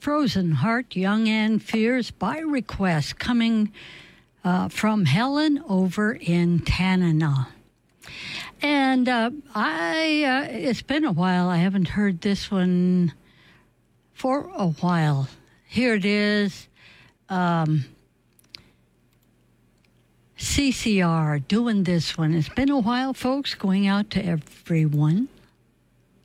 Frozen Heart, Young and Fierce by request, coming from Helen over in Tanana. And it's been a while. I haven't heard this one for a while. Here it is. CCR doing this one. It's been a while, folks, going out to everyone.